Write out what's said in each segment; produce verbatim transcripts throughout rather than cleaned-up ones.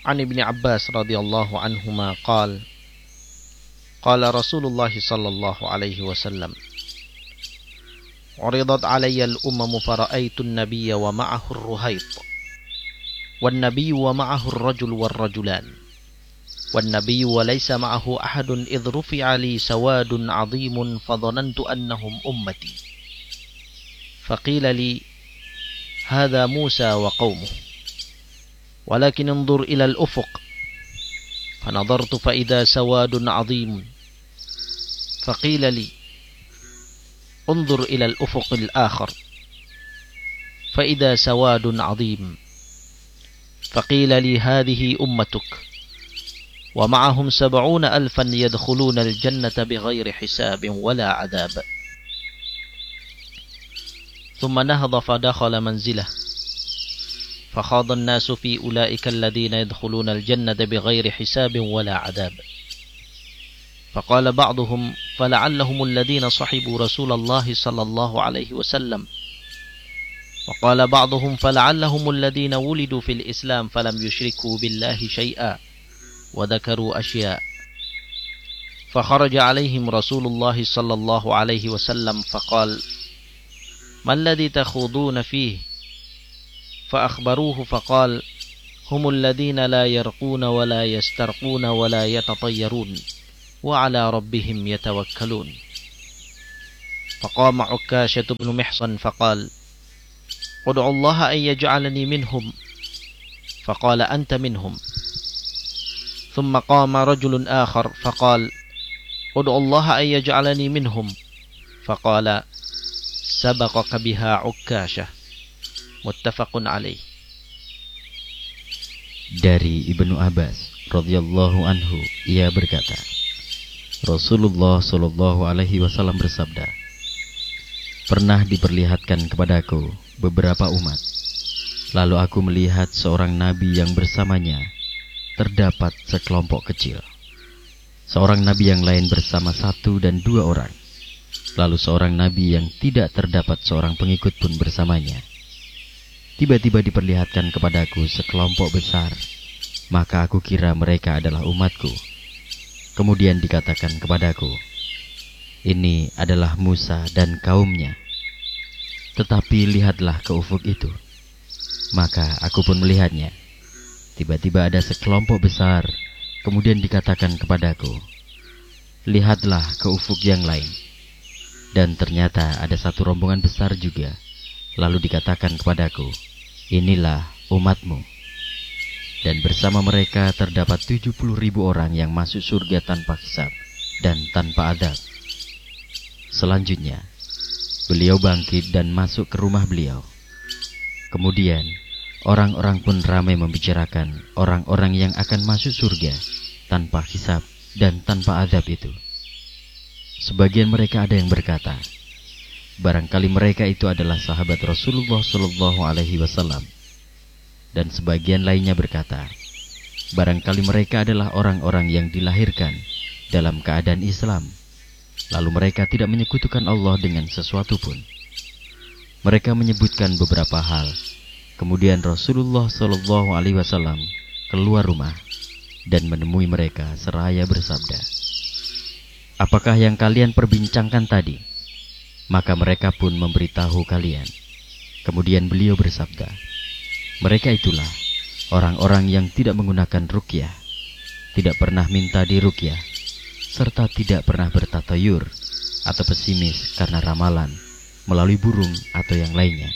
عن ابن عباس رضي الله عنهما قال قال رسول الله صلى الله عليه وسلم عرضت علي الأمم فرأيت النبي ومعه الرهيط والنبي ومعه الرجل والرجلان والنبي وليس معه أحد إذ رفع لي سواد عظيم فظننت أنهم أمتي فقيل لي هذا موسى وقومه ولكن انظر إلى الأفق فنظرت فإذا سواد عظيم فقيل لي انظر إلى الأفق الآخر فإذا سواد عظيم فقيل لي هذه أمتك ومعهم سبعون ألفا يدخلون الجنة بغير حساب ولا عذاب ثم نهض فدخل منزله فخاض الناس في أولئك الذين يدخلون الجنة بغير حساب ولا عذاب فقال بعضهم فلعلهم الذين صحبوا رسول الله صلى الله عليه وسلم وقال بعضهم فلعلهم الذين ولدوا في الإسلام فلم يشركوا بالله شيئا وذكروا أشياء فخرج عليهم رسول الله صلى الله عليه وسلم فقال ما الذي تخوضون فيه فأخبروه فقال هم الذين لا يرقون ولا يسترقون ولا يتطيرون وعلى ربهم يتوكلون فقام عكاشة بن محصن فقال ادعوا الله أن يجعلني منهم فقال أنت منهم ثم قام رجل آخر فقال ادعوا الله أن يجعلني منهم فقال سبقك بها عكاشة muttafaqun alaih. Dari Ibnu Abbas radhiyallahu anhu, ia berkata, Rasulullah shallallahu alaihi wasallam bersabda, pernah diperlihatkan kepadaku beberapa umat, lalu aku melihat seorang nabi yang bersamanya terdapat sekelompok kecil, seorang nabi yang lain bersama satu dan dua orang, lalu seorang nabi yang tidak terdapat seorang pengikut pun bersamanya. Tiba-tiba diperlihatkan kepadaku sekelompok besar, maka aku kira mereka adalah umatku. Kemudian dikatakan kepadaku, ini adalah Musa dan kaumnya. Tetapi lihatlah ke ufuk itu. Maka aku pun melihatnya. Tiba-tiba ada sekelompok besar, kemudian dikatakan kepadaku, lihatlah ke ufuk yang lain. Dan ternyata ada satu rombongan besar juga. Lalu dikatakan kepadaku, inilah umatmu. Dan bersama mereka terdapat tujuh puluh ribu orang yang masuk surga tanpa hisab dan tanpa adab. Selanjutnya, beliau bangkit dan masuk ke rumah beliau. Kemudian, orang-orang pun ramai membicarakan orang-orang yang akan masuk surga tanpa hisab dan tanpa adab itu. Sebagian mereka ada yang berkata, barangkali mereka itu adalah sahabat Rasulullah shallallahu alaihi wasallam. Dan sebagian lainnya berkata, barangkali mereka adalah orang-orang yang dilahirkan dalam keadaan Islam, lalu mereka tidak menyekutukan Allah dengan sesuatu pun. Mereka menyebutkan beberapa hal. Kemudian Rasulullah shallallahu alaihi wasallam keluar rumah dan menemui mereka seraya bersabda, apakah yang kalian perbincangkan tadi? Maka mereka pun memberitahu kalian. Kemudian beliau bersabda, mereka itulah orang-orang yang tidak menggunakan ruqyah, tidak pernah minta diruqyah, serta tidak pernah bertatayur atau pesimis karena ramalan melalui burung atau yang lainnya.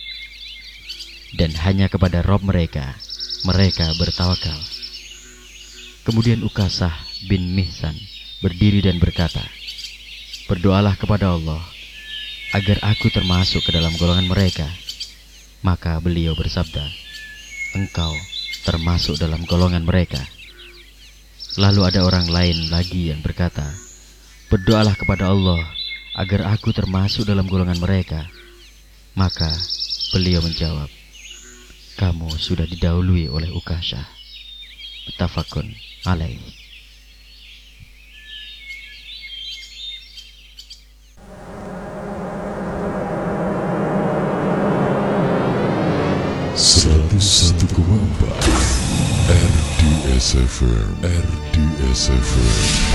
Dan hanya kepada Rabb mereka, mereka bertawakal. Kemudian Ukasah bin Mihsan berdiri dan berkata, berdoalah kepada Allah agar aku termasuk ke dalam golongan mereka. Maka beliau bersabda, engkau termasuk dalam golongan mereka. Lalu ada orang lain lagi yang berkata, berdoalah kepada Allah agar aku termasuk dalam golongan mereka. Maka beliau menjawab, kamu sudah didahului oleh Ukasah. Muttafaqun alaih. seratus satu koma empat R D S F M, R D S F M.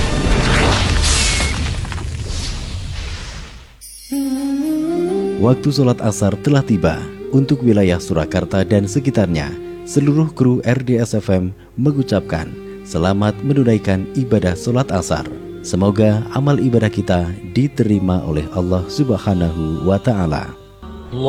Waktu sholat asar telah tiba. Untuk wilayah Surakarta dan sekitarnya, seluruh kru R D S F M mengucapkan selamat menunaikan ibadah sholat asar. Semoga amal ibadah kita diterima oleh Allah Subhanahu wa Ta'ala.